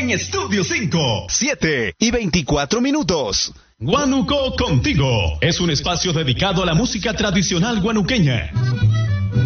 en Estudio 5. 7:24. Guanuco Contigo es un espacio dedicado a la música tradicional guanuqueña.